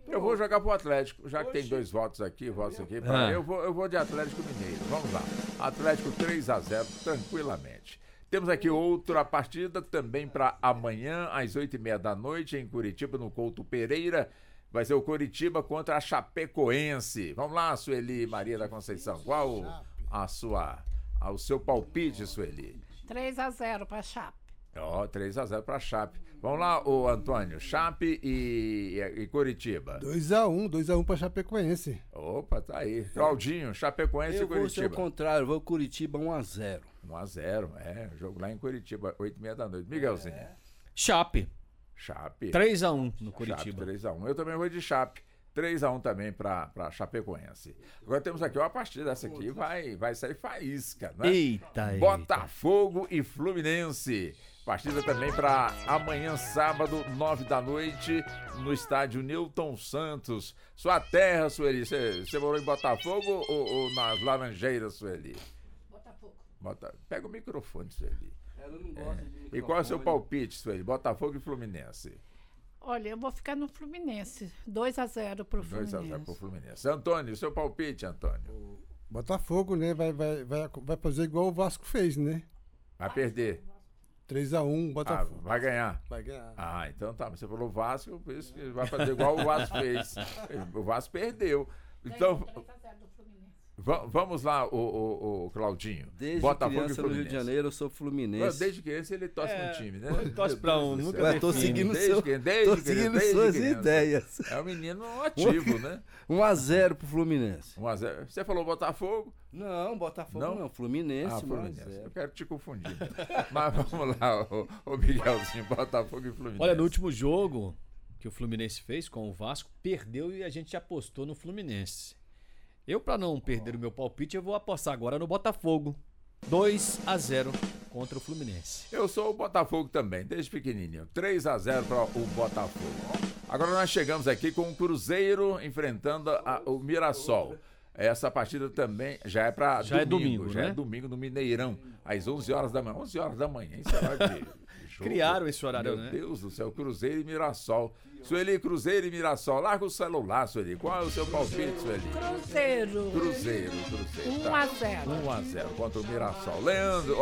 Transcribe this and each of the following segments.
Eu vou jogar pro Atlético, já que tem 2 votos aqui. Eu vou de Atlético Mineiro. Vamos lá. Atlético 3-0, tranquilamente. Temos aqui outra partida também para amanhã, às 8h30 da noite, em Curitiba, no Couto Pereira. Vai ser o Coritiba contra a Chapecoense. Vamos lá, Sueli Maria da Conceição. Qual o seu palpite, Sueli? 3-0 para Chape. 3-0 para Chape. Vamos lá, o Antônio. Chape e Coritiba. 2-1 para Chapecoense. Opa, tá aí. Claudinho, Chapecoense e Curitiba. Eu vou ser o contrário, vou Curitiba 1-0. 1-0, jogo lá em Curitiba, 8h30 da noite. Miguelzinho. Chape. 3-1 no Curitiba. Chape 3-1. Eu também vou de Chape. 3-1 também para Chapecoense. Agora temos aqui uma partida dessa aqui, vai sair faísca, né? Eita. Botafogo e Fluminense. Partida também para amanhã, sábado, 9 da noite, no estádio Newton Santos. Sua terra, Sueli. Você morou em Botafogo ou nas Laranjeiras, Sueli? Botafogo. Pega o microfone, Sueli. Ela não gosta de microfone. E qual é o seu palpite, Sueli? Botafogo e Fluminense. Olha, eu vou ficar no Fluminense. 2-0 pro Fluminense. 2-0 pro Fluminense. Antônio, seu palpite, Antônio? Botafogo, né? Vai fazer igual o Vasco fez, né? Vai perder. 3-1, Botafogo. Vai ganhar. Vai ganhar. Então tá. Você falou Vasco, por isso que vai fazer igual o Vasco fez. O Vasco perdeu. Então, 3-0 do Fluminense. Vamos lá, o Claudinho. Desde Botafogo criança no Rio de Janeiro eu sou fluminense. Desde criança ele torce pro time, né? Ele torce pra um, nunca Tô seguindo desde suas criança. ideias. É um menino ativo, né? 1-0 pro Fluminense. 1-0. Você falou Botafogo? Não, Botafogo não. Fluminense. Fluminense. Eu quero te confundir. Mas vamos lá, o Miguelzinho, Botafogo e Fluminense. Olha, no último jogo que o Fluminense fez com o Vasco, perdeu e a gente apostou no Fluminense. Eu, para não perder o meu palpite, eu vou apostar agora no Botafogo. 2-0 contra o Fluminense. Eu sou o Botafogo também, desde pequenininho. 3-0 para o Botafogo. Agora nós chegamos aqui com o Cruzeiro enfrentando o Mirassol. Essa partida também já é para domingo. Já é domingo no Mineirão, às 11 horas da manhã. 11 horas da manhã, isso é hora de jogo. Criaram esse horário, né? Meu Deus do céu, Cruzeiro e Mirassol. Sueli, Cruzeiro e Mirassol. Larga o celular, Sueli. Qual é o seu palpite, Sueli? Cruzeiro. 1-0 contra o Mirassol. Leandro,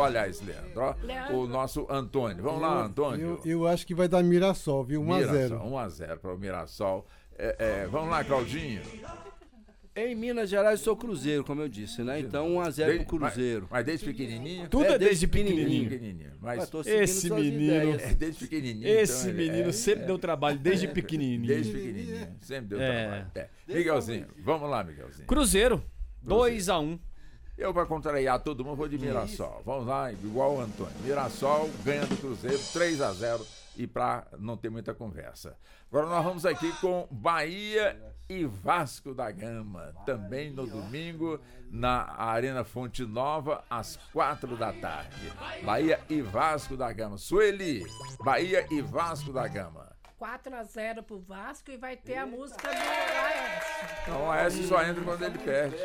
o nosso Antônio. Vamos lá, Antônio. Eu acho que vai dar Mirassol, viu? 1-0. 1-0 para o Mirassol. Vamos lá, Claudinho. Em Minas Gerais eu sou Cruzeiro, como eu disse, né? Então 1-0 pro Cruzeiro. Mas desde pequenininho? Tudo é desde pequenininho. Mas esse menino, desde pequenininho. Esse menino sempre deu trabalho, desde pequenininho. Desde pequenininho, sempre deu trabalho. Miguelzinho, vamos lá, Miguelzinho. Cruzeiro, 2-1. Eu, para contrariar todo mundo, vou de Mirassol. Vamos lá, igual o Antônio. Mirassol ganha do Cruzeiro, 3-0. E para não ter muita conversa. Agora nós vamos aqui com Bahia e Vasco da Gama. Também no domingo, na Arena Fonte Nova, às 4 da tarde. Bahia e Vasco da Gama. Sueli, Bahia e Vasco da Gama. 4-0 pro Vasco e vai ter a música do Aécio. Não, o Aécio só entra quando ele perde.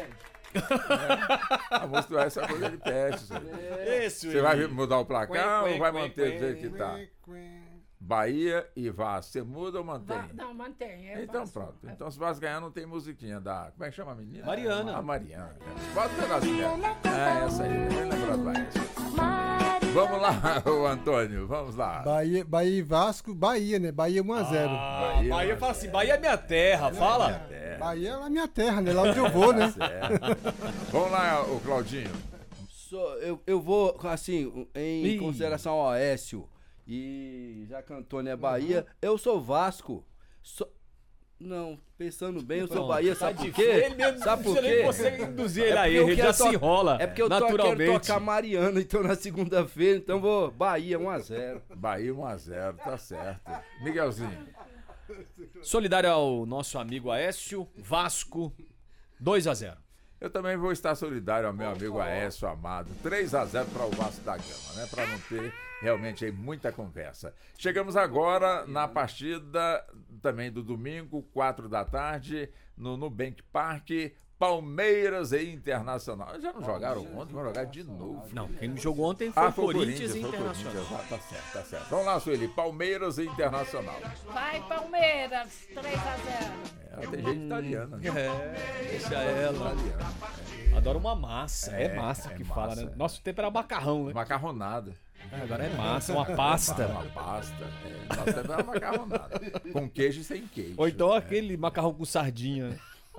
A música do Aécio é quando ele perde. Você vai mudar o placar ou vai manter do jeito que tá? Bahia e Vasco. Você muda ou mantém? Não, mantém. Então pronto. Então se o Vasco ganhar, não tem musiquinha da... Como é que chama a menina? Mariana. A Mariana. Bota um pedacinho dela. Essa aí. Eu lembro do Aécio. Vamos lá, o Antônio. Vamos lá. Bahia e Vasco. Bahia, né? Bahia 1-0. Bahia fala assim, Bahia é minha terra. Fala. Bahia é a minha terra, né? Lá onde eu vou, né? Vamos lá, o Claudinho. Eu vou, assim, em consideração ao Aécio... E já que Antônio é Bahia, eu sou Vasco. Não, pensando bem, eu sou Bahia, sabe por quê? Sabe por quê? Você induzir ele aí, ele já se enrola. É porque eu quero tocar Mariana, então na segunda-feira, então vou Bahia 1-0. Bahia 1-0, tá certo. Miguelzinho. Solidário ao nosso amigo Aécio, Vasco, 2-0. Eu também vou estar solidário ao meu amigo Aécio Amado. 3-0 para o Vasco da Gama, né? Para não ter realmente aí muita conversa. Chegamos agora na partida também do domingo, 4 da tarde, no Nubank Park, Palmeiras e Internacional. Já não jogaram ontem, vão jogar de novo. Não, quem jogou ontem foi Corinthians e Internacional. Tá certo. Vamos lá, Sueli. Palmeiras e Internacional. Vai, Palmeiras, 3-0. tem gente italiana. Né? Deixa ela. Italiana. Adoro uma massa. É massa que fala, massa, né? Nosso tempo era macarrão, né? Macarronada. Agora é massa, uma pasta. Uma pasta. Nosso tempo era macarronada. Com queijo e sem queijo. Ou então aquele macarrão com sardinha.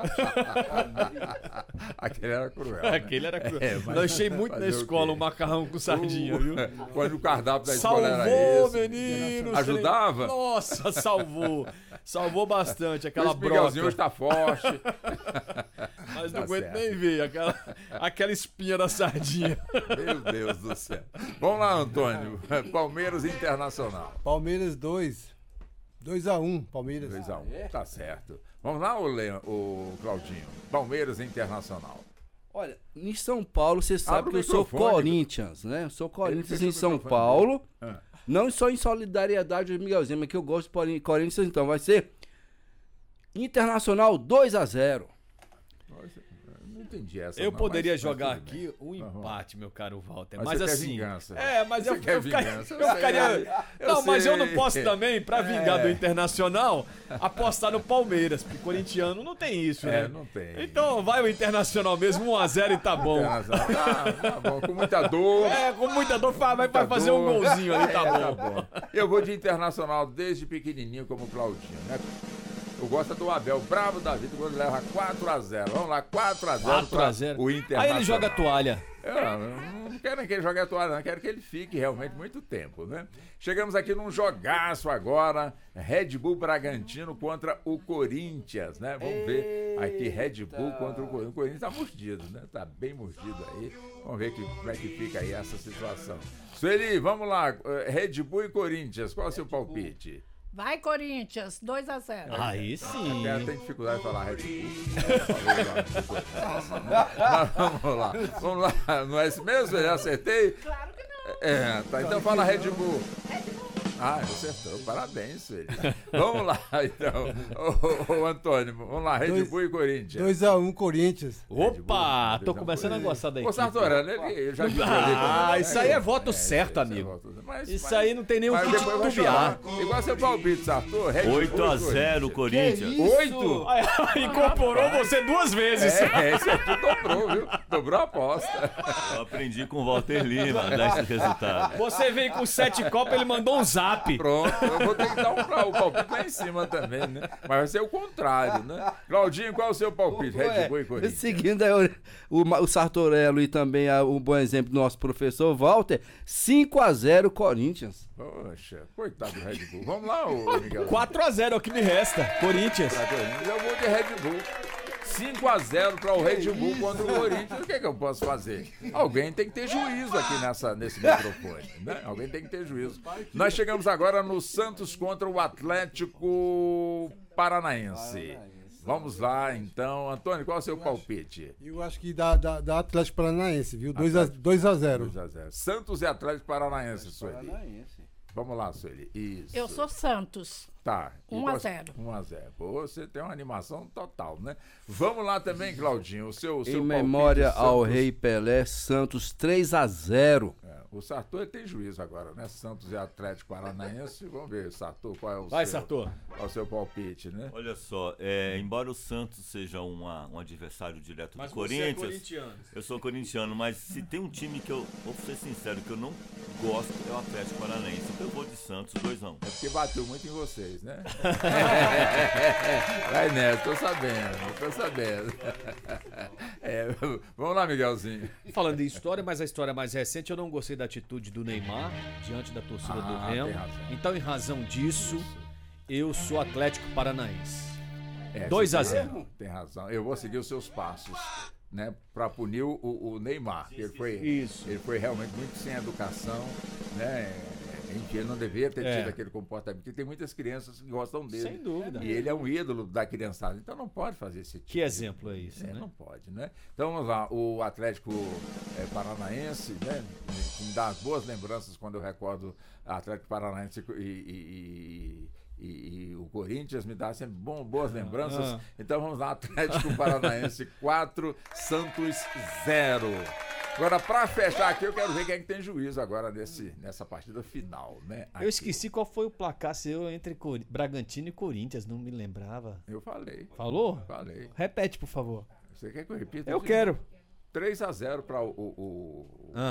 Aquele era cruel. Aquele era cruel. Lanchei muito na escola o macarrão com sardinha, viu? Quando o cardápio da escola era Salvou, esse. menino! Ajudava? Nossa, salvou. Salvou bastante aquela Esse Miguelzinho broca. hoje tá forte. Mas não Tá aguento certo. nem ver aquela espinha da sardinha. Meu Deus do céu. Vamos lá, Antônio. Palmeiras Internacional. Palmeiras 2. 2-1, Palmeiras. 2-1. Tá certo. Vamos lá, o Claudinho. Palmeiras Internacional. Olha, em São Paulo, você sabe Abre que o eu sou microfone. Corinthians, né? Eu sou Corinthians fechou em o São microfone Paulo. Ah. Não só em solidariedade ao Miguelzinho, mas que eu gosto de Corinthians, então vai ser Internacional 2-0. Não entendi essa. Eu não, poderia mas jogar tudo bem. aqui um empate, meu caro Walter. Mas Mas você quer assim. vingança. Mas Você eu quer ficaria. vingança, Eu ficaria. Não, mas eu não sei. posso também, pra vingar do Internacional, apostar no Palmeiras. Porque corintiano não tem isso, né? Não tem. Então vai o Internacional mesmo, 1-0 e tá bom. Tá bom, com muita dor. Com muita dor, vai fazer um golzinho ali, tá bom. Tá bom. Eu vou de Internacional desde pequenininho como o Claudinho, né? Eu gosto do Abel, bravo da vida, quando leva 4-0. Vamos lá, 4-0 4-0. o Internacional. Aí ele joga a toalha. Eu não quero que ele jogue a toalha, não. Quero que ele fique realmente muito tempo, né? Chegamos aqui num jogaço agora. Red Bull Bragantino contra o Corinthians, né? Vamos ver aqui Red Bull contra o Corinthians. O Corinthians tá mordido, né? Tá bem mordido aí. Vamos ver como é que fica aí essa situação. Sueli, vamos lá. Red Bull e Corinthians, qual é o seu palpite? Vai, Corinthians, 2-0. Aí sim. Até tem dificuldade de falar Red Bull. Vamos lá. Não é isso mesmo? Eu acertei? Claro que não. Tá. Então fala Red Bull. Acertou. Parabéns, filho. Vamos lá, então. Ô, Antônio, vamos lá. Red Bull e Corinthians. 2-1, Corinthians. Opa, tô 2-1 começando a gostar da Ô, equipe. Sartorelli, eu já disse pra ele. Isso aí é voto certo, amigo. Isso aí não tem nenhum que depois vai titubear. chorar. Igual seu palpite, Sartor. 8-0 Corinthians. 8? Incorporou você 2 vezes. Esse aqui dobrou, viu? Dobrou a aposta. Eu aprendi com o Walter Lima a dar esse resultado. Você veio com 7 copos, ele mandou um zap. Pronto, eu vou ter que dar o palpite lá em cima também, né? Mas vai ser o contrário, né? Claudinho, qual é o seu palpite? Red Bull e Corinthians. Seguindo aí o Sartorello e também o bom exemplo do nosso professor Walter, 5-0 Corinthians. Poxa, coitado do Red Bull. Vamos lá, ô Miguel. 4-0 é o que me resta. Corinthians. Eu vou de Red Bull. 5-0 para o Red Bull contra o Corinthians. O que eu posso fazer? Alguém tem que ter juízo aqui nesse microfone, né? Alguém tem que ter juízo. Nós chegamos agora no Santos contra o Atlético Paranaense. Vamos lá, então. Antônio, qual é o seu palpite? Eu acho que dá Atlético Paranaense, viu? 2-0. 2-0. Santos e Atlético Paranaense, Sueli. Vamos lá, Sueli. Isso. Eu sou Santos. Tá. 1-0. 1-0. Você tem uma animação total, né? Vamos lá também, Claudinho. O seu Em memória palpite, ao Santos. Rei Pelé, Santos 3-0. O Sartor tem juízo agora, né? Santos e Atlético Paranaense. Vamos ver, Sartor, qual é o Vai, seu, Sartor. qual é o seu palpite, né? Olha só, embora o Santos seja um adversário direto do Corinthians, eu sou corintiano, mas se tem um time que eu, vou ser sincero, que eu não gosto, é o Atlético Paranaense. Então eu vou de Santos 2-1. É porque bateu muito em vocês, né? Vai nessa, tô sabendo. Vamos lá, Miguelzinho. Falando em história, mas a história mais recente, eu não gostei da atitude do Neymar diante da torcida do Remo. tem razão. Então, em razão disso, eu sou Atlético Paranaense. É, 2-0. Tem razão. Eu vou seguir os seus passos, né? Pra punir o Neymar. Que Isso. Ele foi realmente muito sem educação, né? Enfim, ele não deveria ter tido aquele comportamento, porque tem muitas crianças que gostam dele. Sem dúvida. E ele é um ídolo da criançada, então não pode fazer esse tipo. Que exemplo é esse, né? Não pode, né? Então vamos lá, o Atlético Paranaense, né? Me dá boas lembranças quando eu recordo Atlético Paranaense e o Corinthians, me dá sempre boas lembranças. Então vamos lá, Atlético Paranaense 4, Santos 0. Agora, pra fechar aqui, eu quero ver quem é que tem juízo agora nessa partida final, né? Aqui. Eu esqueci qual foi o placar seu entre Bragantino e Corinthians, não me lembrava. Eu falei. Falou? Falei. Repete, por favor. Você quer que eu repita? Eu quero. 3-0 para o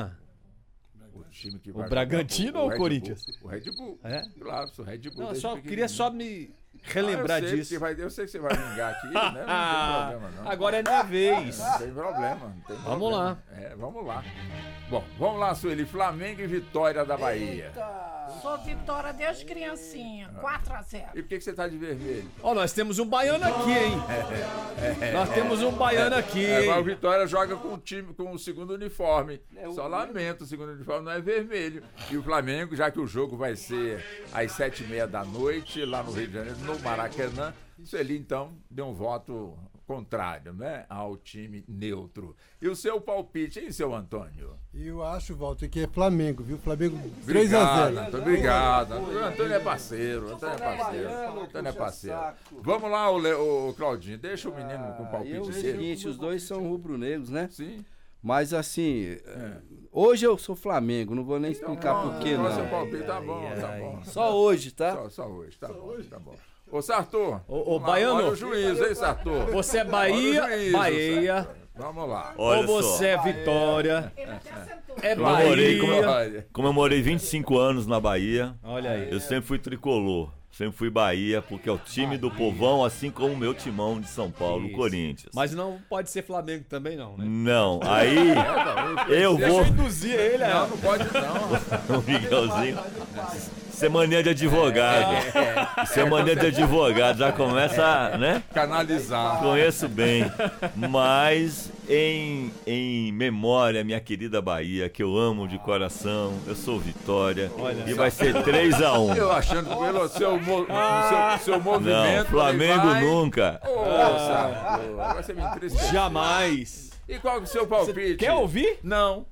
time que vai O Bragantino jogar, ou o Corinthians? O Red Bull. É? Claro, o Red Bull. Não, queria só me relembrar disso. Eu sei que você vai vingar aqui, né? Não tem problema, não. Agora é minha vez. Não tem problema. Vamos lá. Vamos lá. Bom, vamos lá, Sueli. Flamengo e Vitória da Bahia. Sou Vitória desde criancinha, 4-0. E por que você tá de vermelho? Ó, nós temos um baiano aqui, hein? Nós temos um baiano aqui, Mas o hein? Vitória joga com o segundo uniforme. Só lamento, o segundo uniforme não é vermelho. E o Flamengo, já que o jogo vai ser às 7h30 da noite, lá no Rio de Janeiro, no Maracanã, Sueli, então, deu um voto contrário, né? Ao time neutro. E o seu palpite, hein, seu Antônio? Eu acho, Walter, que é Flamengo, viu? Flamengo 3-0. Obrigado. O Antônio é parceiro. Antônio é parceiro. Vamos lá, o Claudinho. Deixa o menino com o palpite É o dele. seguinte, os dois são rubro-negros, né? Sim. Mas assim, hoje eu sou Flamengo, não vou nem explicar por quê, Seu não. palpite tá bom, tá bom. Só hoje, tá? Só hoje, tá bom. Ô, Sartor. Ô, baiano. Olha o juízo, hein, Sartor? Você é Bahia, Olha o juízo, Bahia. Sartor. Vamos lá. Olha Ou você é Vitória. É Comemorei, Bahia. comemorei 25 anos na Bahia. Olha aí. Eu sempre fui tricolor. Sempre fui Bahia, porque é o time do povão, assim como o meu timão de São Paulo, o Isso. Corinthians. Mas não pode ser Flamengo também, não, né? Não, aí eu Deixa vou. eu induzir ele, Não pode não. O Miguelzinho. Isso é mania de advogado. Isso é mania de advogado. Já começa, né? Canalizar. Conheço bem. Mas em memória, minha querida Bahia, que eu amo de coração, eu sou Vitória. E vai ser 3-1. Eu achando que pelo seu movimento... Não, Flamengo ele vai... nunca. Ô, Sartor, agora você me entristeceu. Jamais. E qual que é o seu palpite? Quer ouvir? Não.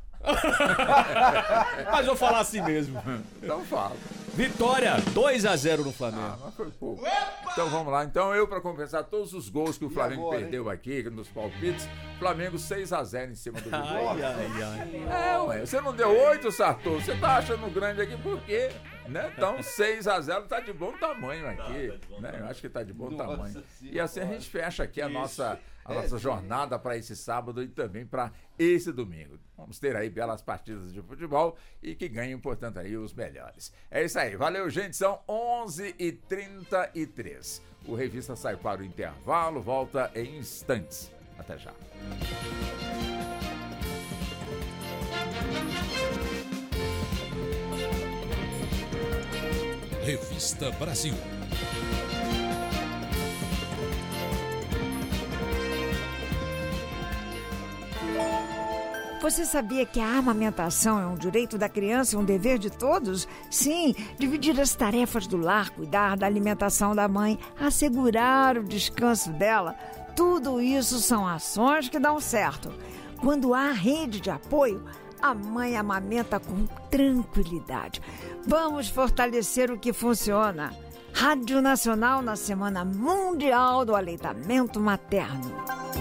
Mas vou falar assim mesmo. Então fala. Vitória, 2-0 no Flamengo. Mas foi pouco. Então vamos lá. Então eu, para compensar todos os gols que o Flamengo perdeu aqui nos palpites, Flamengo 6-0 em cima do Vitória. Ai. Ué, você não deu 8, Sartor? Você tá achando grande aqui por quê? Né? Então 6-0 tá de bom tamanho aqui. Né? Eu acho que tá de bom tamanho. E assim a gente fecha aqui a nossa jornada para esse sábado e também para esse domingo. Vamos ter aí belas partidas de futebol e que ganhem, portanto, aí os melhores. É isso aí. Valeu, gente. São 11h33. O Revista sai para o intervalo. Volta em instantes. Até já. Revista Brasil. Você sabia que a amamentação é um direito da criança e um dever de todos? Sim, dividir as tarefas do lar, cuidar da alimentação da mãe, assegurar o descanso dela, tudo isso são ações que dão certo. Quando há rede de apoio, a mãe amamenta com tranquilidade. Vamos fortalecer o que funciona. Rádio Nacional na Semana Mundial do Aleitamento Materno.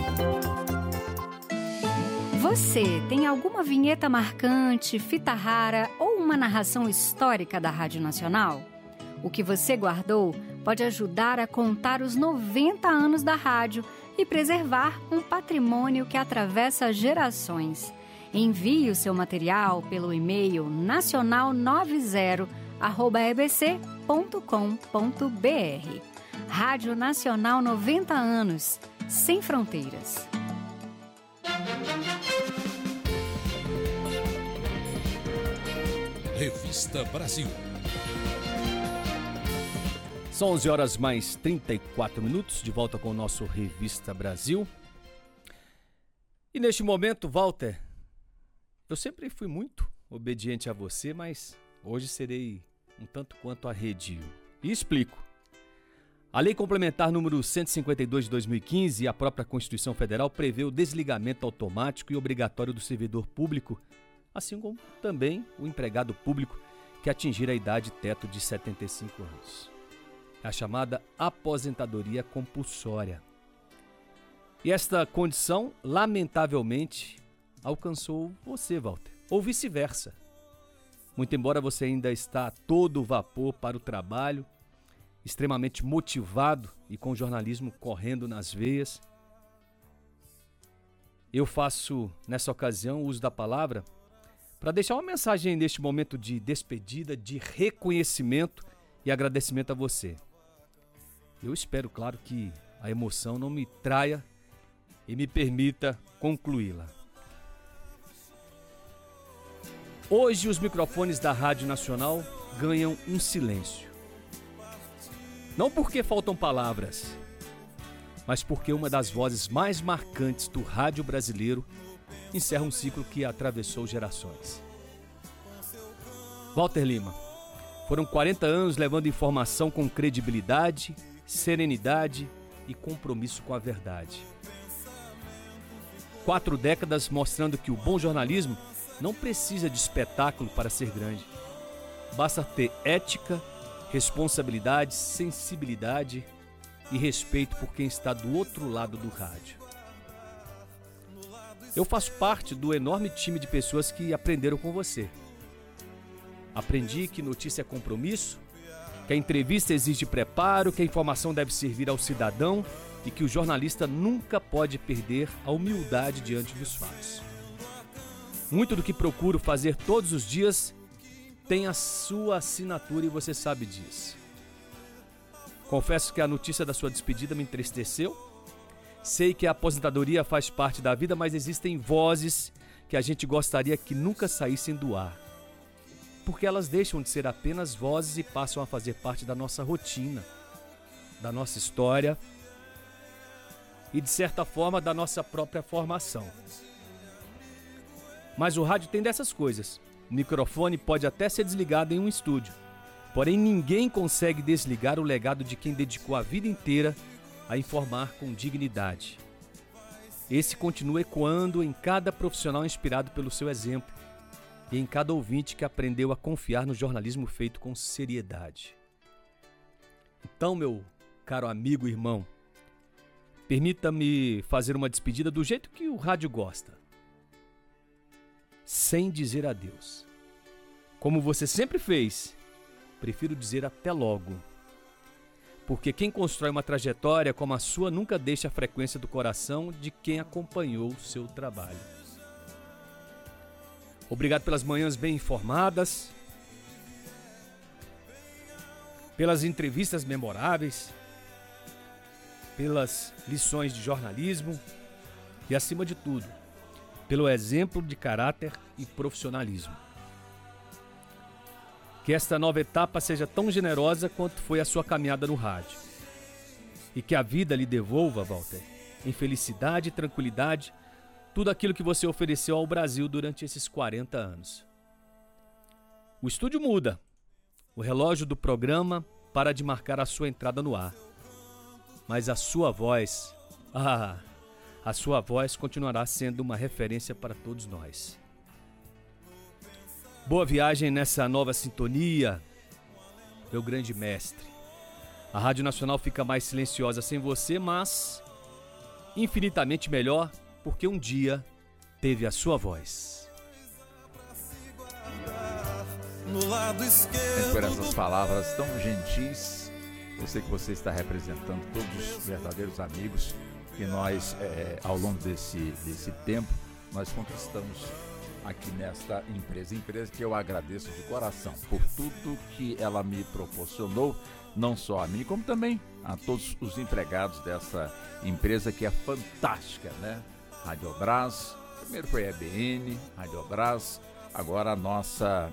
Você tem alguma vinheta marcante, fita rara ou uma narração histórica da Rádio Nacional? O que você guardou pode ajudar a contar os 90 anos da rádio e preservar um patrimônio que atravessa gerações. Envie o seu material pelo e-mail nacional90@ebc.com.br. Rádio Nacional 90 anos, sem fronteiras. Revista Brasil. São 11 horas mais 34 minutos, de volta com o nosso Revista Brasil. E neste momento, Walter, eu sempre fui muito obediente a você, mas hoje serei um tanto quanto arredio. E explico. A Lei Complementar número 152 de 2015 e a própria Constituição Federal prevê o desligamento automático e obrigatório do servidor público, assim como também o empregado público que atingir a idade teto de 75 anos. É a chamada aposentadoria compulsória. E esta condição, lamentavelmente, alcançou você, Walter, ou vice-versa. Muito embora você ainda está a todo vapor para o trabalho, extremamente motivado e com o jornalismo correndo nas veias, eu faço, nessa ocasião, uso da palavra para deixar uma mensagem neste momento de despedida, de reconhecimento e agradecimento a você. Eu espero, claro, que a emoção não me traia e me permita concluí-la. Hoje os microfones da Rádio Nacional ganham um silêncio. Não porque faltam palavras, mas porque uma das vozes mais marcantes do rádio brasileiro encerra um ciclo que atravessou gerações. Walter Lima, foram 40 anos levando informação com credibilidade, serenidade e compromisso com a verdade. 4 décadas mostrando que o bom jornalismo não precisa de espetáculo para ser grande. Basta ter ética, responsabilidade, sensibilidade e respeito por quem está do outro lado do rádio. Eu faço parte do enorme time de pessoas que aprenderam com você. Aprendi que notícia é compromisso, que a entrevista exige preparo, que a informação deve servir ao cidadão e que o jornalista nunca pode perder a humildade diante dos fatos. Muito do que procuro fazer todos os dias tem a sua assinatura e você sabe disso. Confesso que a notícia da sua despedida me entristeceu. Sei que a aposentadoria faz parte da vida, mas existem vozes que a gente gostaria que nunca saíssem do ar. Porque elas deixam de ser apenas vozes e passam a fazer parte da nossa rotina, da nossa história e, de certa forma, da nossa própria formação. Mas o rádio tem dessas coisas. O microfone pode até ser desligado em um estúdio, porém ninguém consegue desligar o legado de quem dedicou a vida inteira a informar com dignidade. Esse continua ecoando em cada profissional inspirado pelo seu exemplo e em cada ouvinte que aprendeu a confiar no jornalismo feito com seriedade. Então, meu caro amigo e irmão, permita-me fazer uma despedida do jeito que o rádio gosta. Sem dizer adeus. Como você sempre fez, prefiro dizer até logo. Porque quem constrói uma trajetória como a sua nunca deixa a frequência do coração de quem acompanhou o seu trabalho. Obrigado pelas manhãs bem informadas, pelas entrevistas memoráveis, pelas lições de jornalismo e, acima de tudo, pelo exemplo de caráter e profissionalismo. Que esta nova etapa seja tão generosa quanto foi a sua caminhada no rádio. E que a vida lhe devolva, Walter, em felicidade e tranquilidade, tudo aquilo que você ofereceu ao Brasil durante esses 40 anos. O estúdio muda. O relógio do programa para de marcar a sua entrada no ar. Mas a sua voz, a sua voz continuará sendo uma referência para todos nós. Boa viagem nessa nova sintonia, meu grande mestre. A Rádio Nacional fica mais silenciosa sem você, mas infinitamente melhor porque um dia teve a sua voz. Por essas palavras tão gentis, eu sei que você está representando todos os verdadeiros amigos que nós, ao longo desse tempo, nós conquistamos aqui nesta empresa que eu agradeço de coração por tudo que ela me proporcionou, não só a mim, como também a todos os empregados dessa empresa que é fantástica, né? Radiobras, primeiro foi a EBN, Radiobras, agora a nossa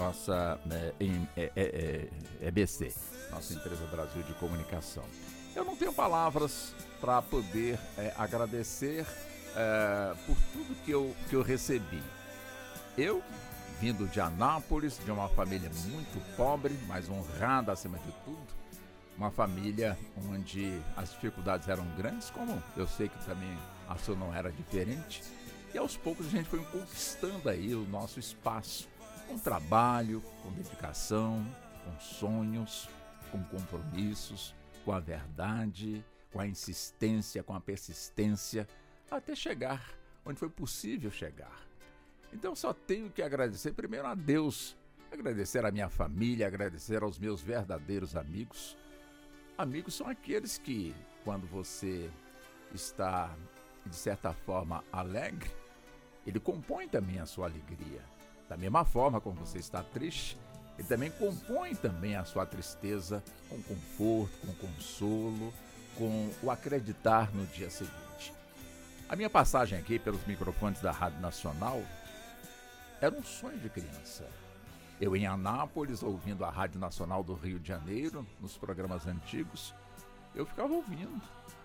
EBC, nossa Empresa Brasil de Comunicação. Eu não tenho palavras para poder agradecer por tudo que eu recebi. Eu, vindo de Anápolis, de uma família muito pobre, mas honrada acima de tudo, uma família onde as dificuldades eram grandes, como eu sei que também a sua não era diferente, e aos poucos a gente foi conquistando aí o nosso espaço, com trabalho, com dedicação, com sonhos, com compromissos, com a verdade, com a insistência, com a persistência, até chegar onde foi possível chegar. Então só tenho que agradecer primeiro a Deus, agradecer à minha família, agradecer aos meus verdadeiros amigos. Amigos são aqueles que, quando você está, de certa forma, alegre, ele compõe também a sua alegria. Da mesma forma como você está triste, ele também compõe também a sua tristeza com conforto, com consolo, com o acreditar no dia seguinte. A minha passagem aqui pelos microfones da Rádio Nacional era um sonho de criança. Eu em Anápolis, ouvindo a Rádio Nacional do Rio de Janeiro, nos programas antigos, eu ficava ouvindo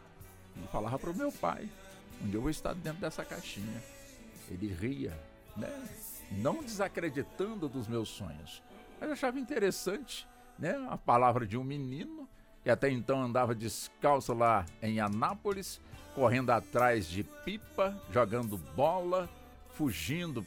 e falava para o meu pai, onde eu vou estar dentro dessa caixinha. Ele ria, né? Não desacreditando dos meus sonhos, mas achava interessante, né? A palavra de um menino que até então andava descalço lá em Anápolis, correndo atrás de pipa, jogando bola, fugindo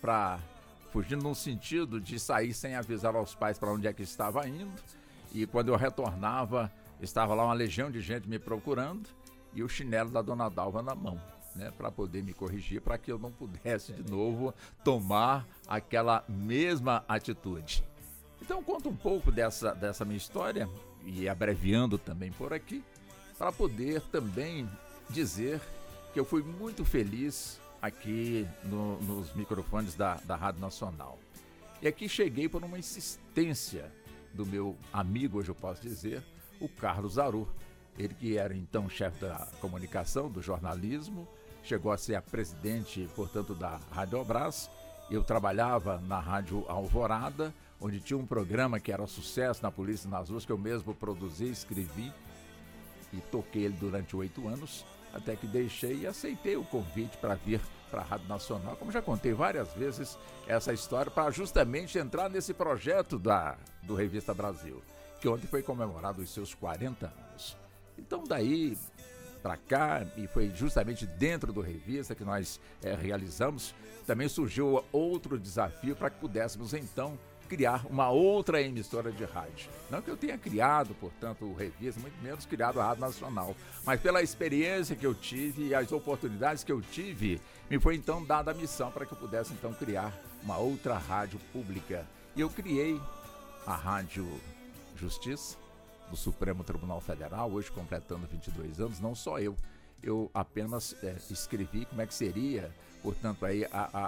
no sentido de sair sem avisar aos pais para onde é que estava indo. E quando eu retornava, estava lá uma legião de gente me procurando e o chinelo da dona Dalva na mão, né, para poder me corrigir, para que eu não pudesse de novo tomar aquela mesma atitude. Então conto um pouco dessa minha história, e abreviando também por aqui, para poder também dizer que eu fui muito feliz aqui nos microfones da Rádio Nacional. E aqui cheguei por uma insistência do meu amigo, hoje eu posso dizer, o Carlos Zaru. Ele que era então chefe da comunicação, do jornalismo, chegou a ser a presidente, portanto, da Rádio Brás. Eu trabalhava na Rádio Alvorada, onde tinha um programa que era sucesso na Polícia nas Ruas, que eu mesmo produzi, escrevi e toquei ele durante 8 anos, até que deixei e aceitei o convite para vir para a Rádio Nacional, como já contei várias vezes essa história, para justamente entrar nesse projeto do Revista Brasil, que ontem foi comemorado os seus 40 anos. Então daí para cá, e foi justamente dentro do Revista que nós realizamos, também surgiu outro desafio para que pudéssemos então criar uma outra emissora de rádio. Não que eu tenha criado, portanto, o Revista, muito menos criado a Rádio Nacional, mas pela experiência que eu tive e as oportunidades que eu tive, me foi então dada a missão para que eu pudesse então criar uma outra rádio pública. E eu criei a Rádio Justiça do Supremo Tribunal Federal, hoje completando 22 anos, não só eu apenas escrevi como é que seria, portanto, aí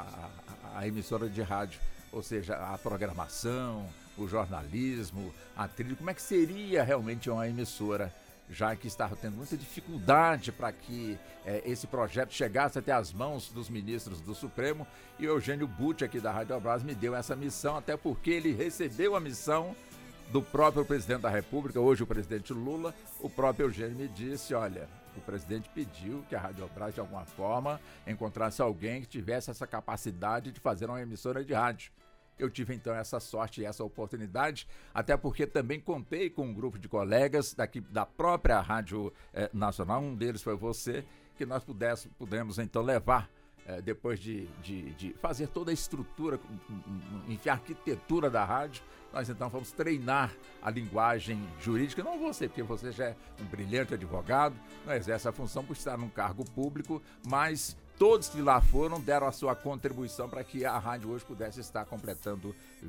a emissora de rádio, ou seja, a programação, o jornalismo, a trilha, como é que seria realmente uma emissora, já que estava tendo muita dificuldade para que esse projeto chegasse até as mãos dos ministros do Supremo, e o Eugênio Butti, aqui da Rádio Brás, me deu essa missão, até porque ele recebeu a missão do próprio presidente da República, hoje o presidente Lula. O próprio Eugênio me disse, olha, o presidente pediu que a Rádio Brás, de alguma forma, encontrasse alguém que tivesse essa capacidade de fazer uma emissora de rádio. Eu tive então essa sorte e essa oportunidade, até porque também contei com um grupo de colegas daqui da própria Rádio Nacional, um deles foi você, que nós pudemos então levar, depois de fazer toda a estrutura, enfim, a arquitetura da rádio, nós então vamos treinar a linguagem jurídica. Não você, porque você já é um brilhante advogado, não exerce a função por estar num cargo público, mas todos que lá foram deram a sua contribuição para que a rádio hoje pudesse estar completando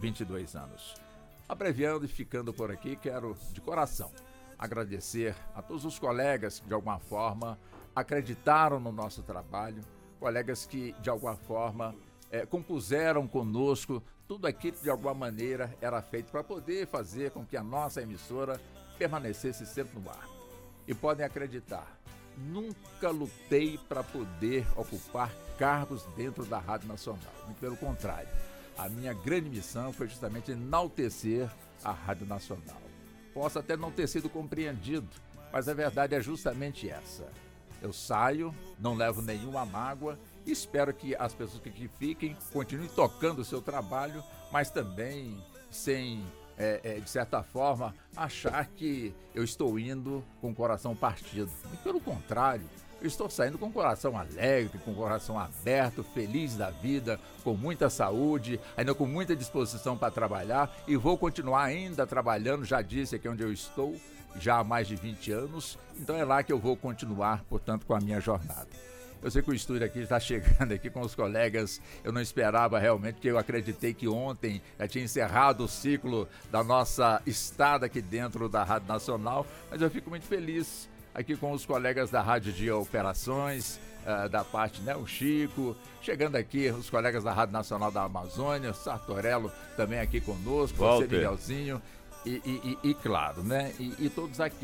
22 anos. Abreviando e ficando por aqui, quero de coração agradecer a todos os colegas que de alguma forma acreditaram no nosso trabalho, colegas que de alguma forma compuseram conosco tudo aquilo que de alguma maneira era feito para poder fazer com que a nossa emissora permanecesse sempre no ar. E podem acreditar, nunca lutei para poder ocupar cargos dentro da Rádio Nacional. Muito pelo contrário, a minha grande missão foi justamente enaltecer a Rádio Nacional. Posso até não ter sido compreendido, mas a verdade é justamente essa. Eu saio, não levo nenhuma mágoa, e espero que as pessoas que aqui fiquem continuem tocando o seu trabalho, mas também sem, de certa forma, achar que eu estou indo com o coração partido. E pelo contrário, eu estou saindo com o coração alegre, com o coração aberto, feliz da vida, com muita saúde, ainda com muita disposição para trabalhar, e vou continuar ainda trabalhando, já disse aqui onde eu estou, já há mais de 20 anos, então é lá que eu vou continuar, portanto, com a minha jornada. Eu sei que o estúdio aqui está chegando aqui com os colegas. Eu não esperava realmente, porque eu acreditei que ontem já tinha encerrado o ciclo da nossa estada aqui dentro da Rádio Nacional, mas eu fico muito feliz aqui com os colegas da Rádio de Operações, da parte, né, o Chico, chegando aqui, os colegas da Rádio Nacional da Amazônia, Sartorello também aqui conosco, você, Miguelzinho, e claro, né, e todos aqui.